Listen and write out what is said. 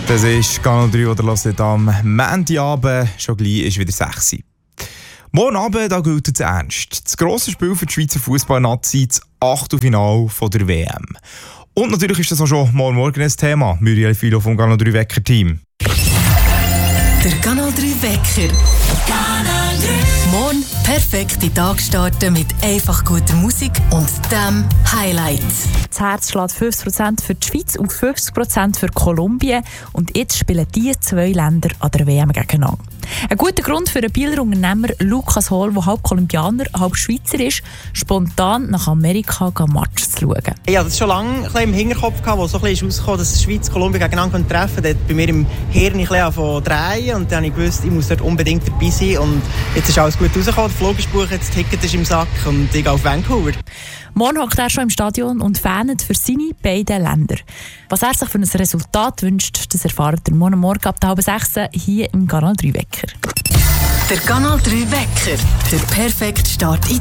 Das ist Kanal 3, oder hört am Montagabend, schon gleich ist wieder 6 Uhr. Morgen Abend da gilt es ernst. Das grosse Spiel für die Schweizer Fußball-Nazi, das Achtelfinale der WM. Und natürlich ist das auch schon morgen ein Thema. Muriel Philo vom Kanal 3 Wecker-Team. Der Kanal 3 Wecker. Kanal 3. Morgen perfekt in den Tag starten mit einfach guter Musik und dem Highlight. Das Herz schlägt 50% für die Schweiz und 50% für Kolumbien. Und jetzt spielen diese zwei Länder an der WM gegeneinander. Ein guter Grund für den Bieler Unternehmer Lukas Hohl, der halb Kolumbianer, halb Schweizer ist, spontan nach Amerika Match zu schauen. Ich hatte das schon lange im Hinterkopf, wo so ein bisschen rausgekommen, dass die Schweiz und Kolumbien gegeneinander treffen können. Das hat bei mir im Hirn ein bisschen drehen und dann habe ich gewusst, ich muss dort unbedingt dabei sein. Und jetzt ist alles gut rausgekommen, der Flug ist gebucht, das Ticket ist im Sack und ich gehe auf Vancouver. Morgen hockt er schon im Stadion und fanet für seine beiden Länder. Was er sich für ein Resultat wünscht, das erfahrt ihr morgen ab 5:30 hier im Kanal 3 Wecker. Der Kanal 3 Wecker. Der perfekte Start in